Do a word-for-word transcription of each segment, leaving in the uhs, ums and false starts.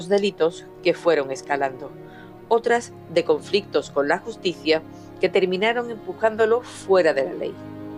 delitos que fueron escalando, otras de conflictos con la justicia que terminaron empujándolo fuera de la ley.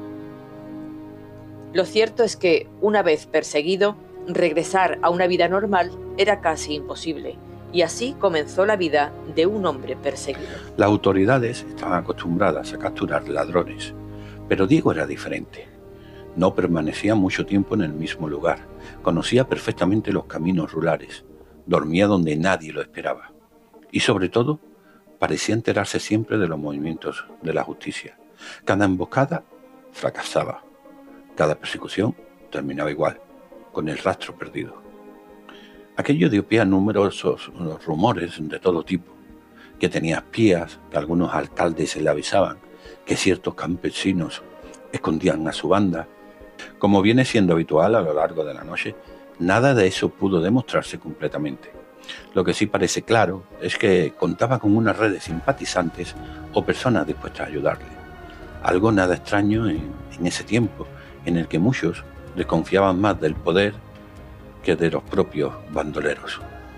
Lo cierto es que, una vez perseguido, regresar a una vida normal era casi imposible, y así comenzó la vida de un hombre perseguido. Las autoridades estaban acostumbradas a capturar ladrones, pero Diego era diferente. No permanecía mucho tiempo en el mismo lugar, conocía perfectamente los caminos rurales, dormía donde nadie lo esperaba, y sobre todo, parecía enterarse siempre de los movimientos de la justicia. Cada emboscada fracasaba, cada persecución terminaba igual, con el rastro perdido. Aquello dio pie a numerosos rumores de todo tipo, que tenía espías, que algunos alcaldes le avisaban, que ciertos campesinos escondían a su banda. Como viene siendo habitual a lo largo de la noche, nada de eso pudo demostrarse completamente. Lo que sí parece claro es que contaba con una red de simpatizantes o personas dispuestas a ayudarle. Algo nada extraño en, en ese tiempo, en el que muchos desconfiaban más del poder que de los propios bandoleros.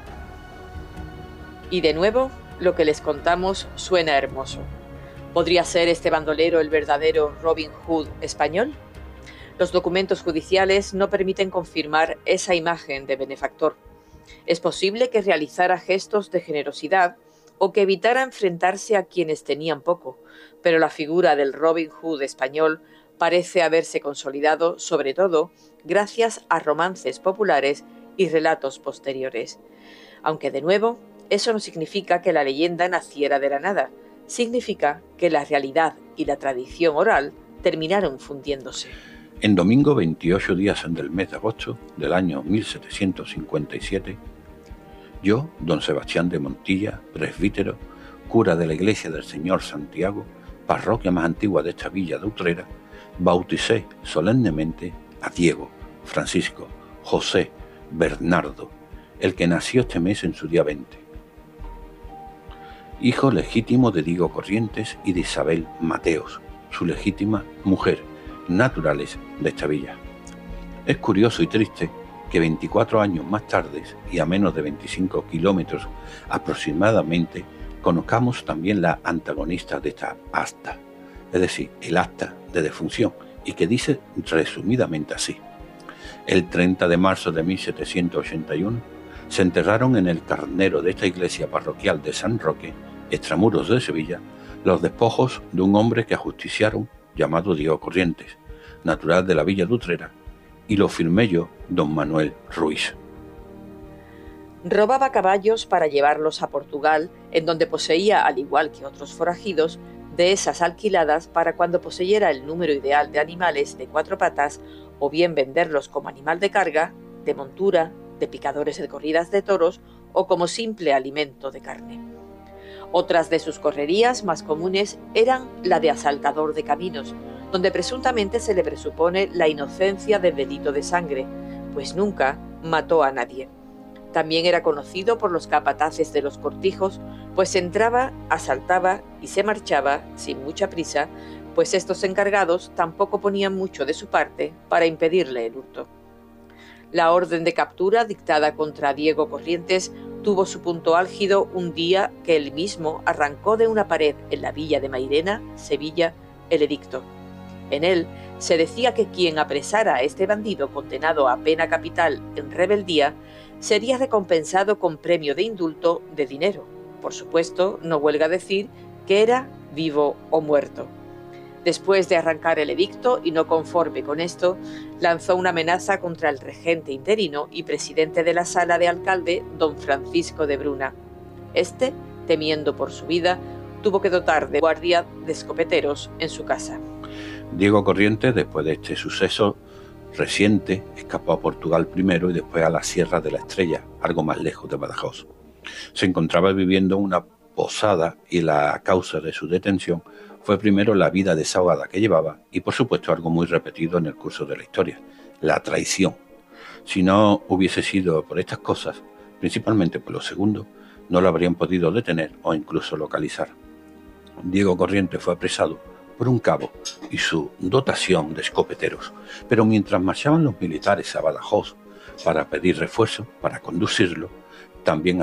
Y de nuevo, lo que les contamos suena hermoso. ¿Podría ser este bandolero el verdadero Robin Hood español? Los documentos judiciales no permiten confirmar esa imagen de benefactor. Es posible que realizara gestos de generosidad o que evitara enfrentarse a quienes tenían poco, pero la figura del Robin Hood español parece haberse consolidado, sobre todo, gracias a romances populares y relatos posteriores. Aunque, de nuevo, eso no significa que la leyenda naciera de la nada. Significa que la realidad y la tradición oral terminaron fundiéndose. En domingo veintiocho días del mes de agosto del año mil setecientos cincuenta y siete, yo, don Sebastián de Montilla, presbítero, cura de la iglesia del Señor Santiago, parroquia más antigua de esta villa de Utrera, bauticé solemnemente a Diego, Francisco, José, Bernardo, el que nació este mes en su día veinte. Hijo legítimo de Diego Corrientes y de Isabel Mateos, su legítima mujer, naturales de esta villa. Es curioso y triste que veinticuatro años más tarde y a menos de veinticinco kilómetros aproximadamente conozcamos también la antagonista de esta acta, es decir, el acta de defunción, y que dice resumidamente así: el treinta de marzo de mil setecientos ochenta y uno se enterraron en el carnero de esta iglesia parroquial de San Roque, extramuros de Sevilla, los despojos de un hombre que ajusticiaron llamado Diego Corrientes, natural de la villa de Utrera, y lo firmé yo, don Manuel Ruiz. Robaba caballos para llevarlos a Portugal, en donde poseía, al igual que otros forajidos, de esas alquiladas para cuando poseyera el número ideal de animales de cuatro patas, o bien venderlos como animal de carga, de montura, de picadores de corridas de toros o como simple alimento de carne. Otras de sus correrías más comunes eran la de asaltador de caminos, donde presuntamente se le presupone la inocencia del delito de sangre, pues nunca mató a nadie. También era conocido por los capataces de los cortijos, pues entraba, asaltaba y se marchaba sin mucha prisa, pues estos encargados tampoco ponían mucho de su parte para impedirle el hurto. La orden de captura dictada contra Diego Corrientes tuvo su punto álgido un día que él mismo arrancó de una pared en la villa de Mairena, Sevilla, el edicto. En él se decía que quien apresara a este bandido condenado a pena capital en rebeldía sería recompensado con premio de indulto de dinero. Por supuesto, no huelga decir que era vivo o muerto. Después de arrancar el edicto y no conforme con esto, lanzó una amenaza contra el regente interino y presidente de la sala de alcalde, don Francisco de Bruna. Este, temiendo por su vida, tuvo que dotar de guardia de escopeteros en su casa. Diego Corrientes, después de este suceso reciente, escapó a Portugal primero y después a la Sierra de la Estrella, algo más lejos de Badajoz. Se encontraba viviendo en una posada y la causa de su detención fue primero la vida desahogada que llevaba y, por supuesto, algo muy repetido en el curso de la historia, la traición. Si no hubiese sido por estas cosas, principalmente por lo segundo, no lo habrían podido detener o incluso localizar. Diego Corrientes fue apresado por un cabo y su dotación de escopeteros, pero mientras marchaban los militares a Badajoz para pedir refuerzo, para conducirlo, también